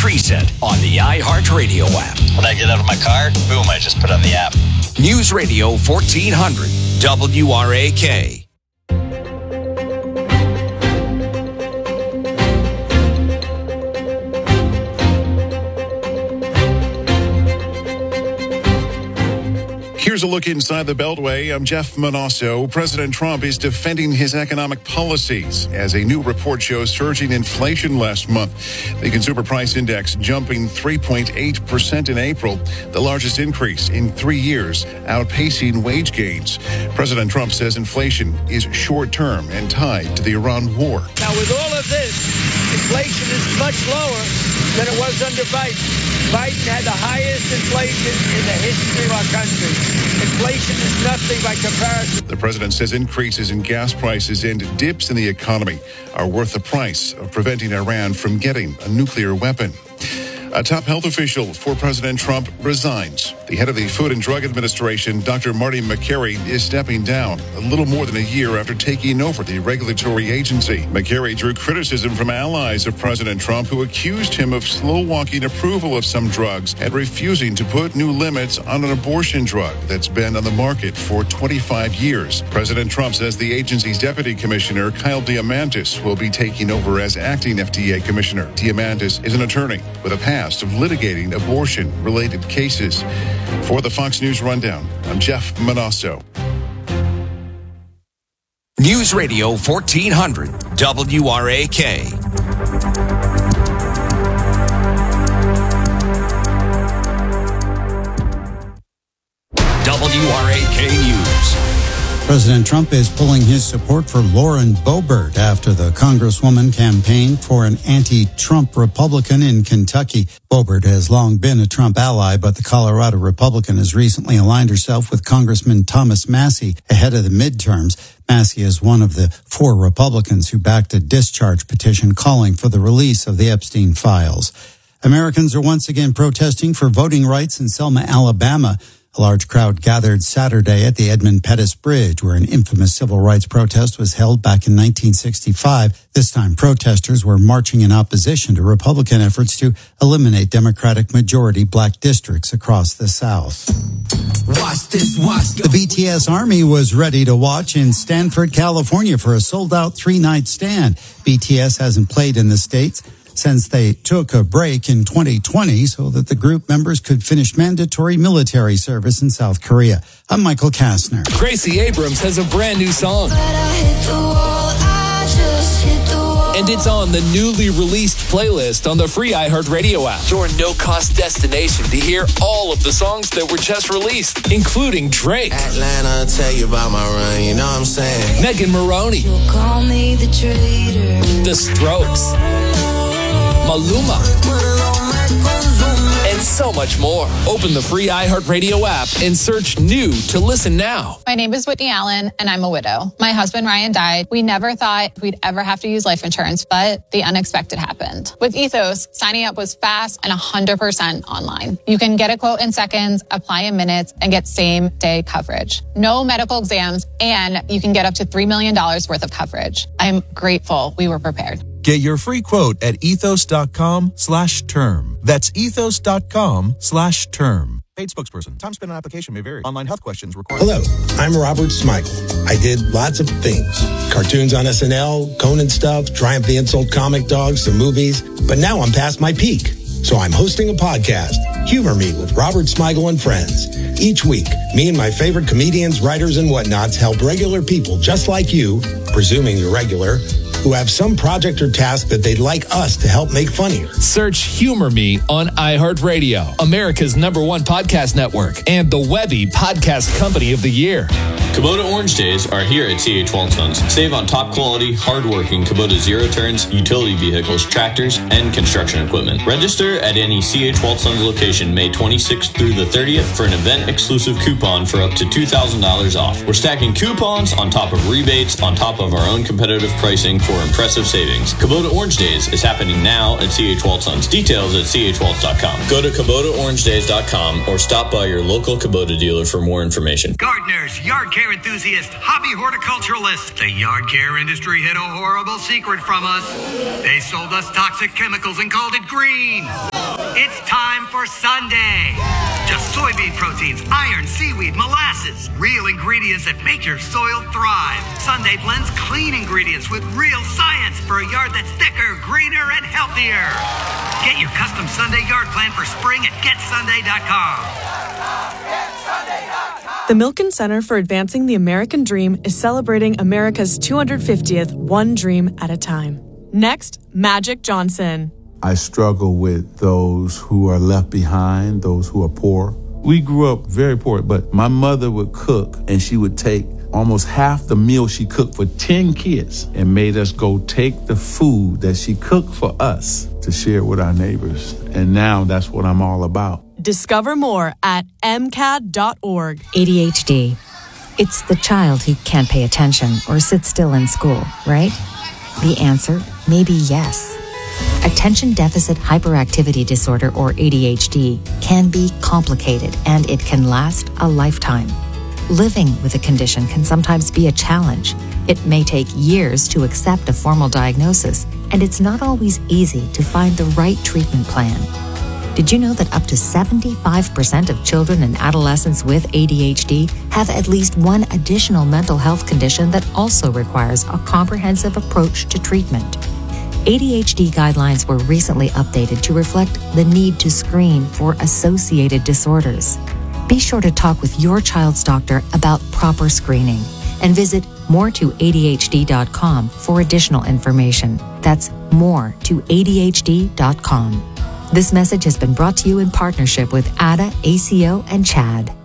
Preset on the iHeartRadio app. When I get out of my car, boom, I just put on the app. News Radio 1400 WRAK. Here's a look inside the Beltway. I'm Jeff Manasso. President Trump is defending his economic policies as a new report shows surging inflation last month. The Consumer Price Index jumping 3.8% in April, the largest increase in 3 years, outpacing wage gains. President Trump says inflation is short-term and tied to the Iran war. Now, with all of this, inflation is much lower than it was under Biden. Biden had the highest inflation in the history of our country. Inflation is nothing by comparison. The president says increases in gas prices and dips in the economy are worth the price of preventing Iran from getting a nuclear weapon. A top health official for President Trump resigns. The head of the Food and Drug Administration, Dr. Marty Makary, is stepping down a little more than a year after taking over the regulatory agency. Makary drew criticism from allies of President Trump who accused him of slow-walking approval of some drugs and refusing to put new limits on an abortion drug that's been on the market for 25 years. President Trump says the agency's deputy commissioner, Kyle Diamandis, will be taking over as acting FDA commissioner. Diamandis is an attorney with a past of litigating abortion-related cases. For the Fox News Rundown, I'm Jeff Manasso. News Radio 1400 WRAK. WRAK News. President Trump is pulling his support for Lauren Boebert after the Congresswoman campaigned for an anti-Trump Republican in Kentucky. Boebert has long been a Trump ally, but the Colorado Republican has recently aligned herself with Congressman Thomas Massie ahead of the midterms. Massie is one of the 4 Republicans who backed a discharge petition calling for the release of the Epstein files. Americans are once again protesting for voting rights in Selma, Alabama. A large crowd gathered Saturday at the Edmund Pettus Bridge, where an infamous civil rights protest was held back in 1965. This time, protesters were marching in opposition to Republican efforts to eliminate Democratic majority black districts across the South. The BTS Army was ready to watch in Stanford, California for a sold-out 3-night stand. BTS hasn't played in the States since they took a break in 2020 so that the group members could finish mandatory military service in South Korea. I'm Michael Kastner. Gracie Abrams has a brand new song. And it's on the newly released playlist on the free iHeartRadio app. Your no-cost destination to hear all of the songs that were just released, including Drake, Atlanta, tell you about my run, you know what I'm saying? Megan Maroney, You'll call me the traitor. The Strokes, Maluma, and so much more. Open the free iHeartRadio app and search new to listen now. My name is Whitney Allen, and I'm a widow. My husband, Ryan, died. We never thought we'd ever have to use life insurance, but the unexpected happened. With Ethos, signing up was fast and 100% online. You can get a quote in seconds, apply in minutes, and get same-day coverage. No medical exams, and you can get up to $3 million worth of coverage. I'm grateful we were prepared. Get your free quote at ethos.com/term. That's ethos.com/term. Paid spokesperson. Time spent on application may vary. Online health questions required. Hello, I'm Robert Smigel. I did lots of things. Cartoons on SNL, Conan stuff, Triumph the Insult Comic Dogs, some movies. But now I'm past my peak. So I'm hosting a podcast, Humor Me with Robert Smigel and Friends. Each week, me and my favorite comedians, writers, and whatnots help regular people just like you, presuming you're regular, who have some project or task that they'd like us to help make funnier. Search Humor Me on iHeartRadio, America's #1 podcast network, and the Webby Podcast Company of the Year. Kubota Orange Days are here at C.H. Waltons. Save on top quality, hard-working Kubota zero-turns, utility vehicles, tractors, and construction equipment. Register at any C.H. Waltons location May 26th through the 30th for an event-exclusive coupon for up to $2,000 off. We're stacking coupons on top of rebates on top of our own competitive pricing for impressive savings. Kubota Orange Days is happening now at C.H. Waltons. Details at chwaltz.com. Go to KubotaOrangeDays.com or stop by your local Kubota dealer for more information. Gardeners, yard care enthusiasts, hobby horticulturalists. The yard care industry hid a horrible secret from us. They sold us toxic chemicals and called it green. It's time for Sunday. Just soybean proteins, iron, seaweed, molasses. Real ingredients that make your soil thrive. Sunday blends clean ingredients with real science for a yard that's thicker, greener, and healthier. Get your custom Sunday yard plan for spring at GetSunday.com. The Milken Center for Advancing the American Dream is celebrating America's 250th One Dream at a Time. Next, Magic Johnson. I struggle with those who are left behind, those who are poor. We grew up very poor, but my mother would cook and she would take almost half the meal she cooked for 10 kids and made us go take the food that she cooked for us to share with our neighbors. And now that's what I'm all about. Discover more at MCAD.org. ADHD. It's the child who can't pay attention or sit still in school, right? The answer may be yes. Attention Deficit Hyperactivity Disorder, or ADHD, can be complicated and it can last a lifetime. Living with a condition can sometimes be a challenge. It may take years to accept a formal diagnosis, and it's not always easy to find the right treatment plan. Did you know that up to 75% of children and adolescents with ADHD have at least one additional mental health condition that also requires a comprehensive approach to treatment? ADHD guidelines were recently updated to reflect the need to screen for associated disorders. Be sure to talk with your child's doctor about proper screening and visit moretoadhd.com for additional information. That's moretoadhd.com. This message has been brought to you in partnership with ADA, ACO, and CHAD.